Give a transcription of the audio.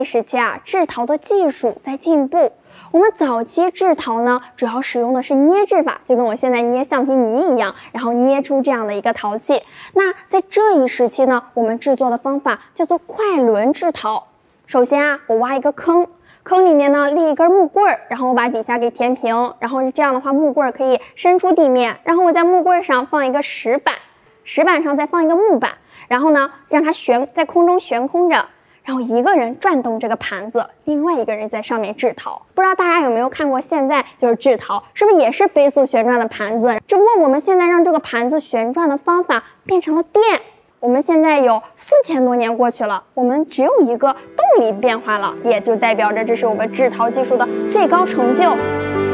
时期啊，制陶的技术在进步。我们早期制陶呢，主要使用的是捏制法，就跟我现在捏橡皮泥一样，然后捏出这样的一个陶器。那在这一时期呢，我们制作的方法叫做快轮制陶。首先啊，我挖一个坑，坑里面呢立一根木棍，然后我把底下给填平，然后这样的话木棍可以伸出地面，然后我在木棍上放一个石板，石板上再放一个木板，然后呢让它在空中悬空着。然后一个人转动这个盘子，另外一个人在上面制陶。不知道大家有没有看过，现在就是制陶，是不是也是飞速旋转的盘子？只不过我们现在让这个盘子旋转的方法变成了电。我们现在有4000多年过去了，我们只有一个动力变化了，也就代表着这是我们制陶技术的最高成就。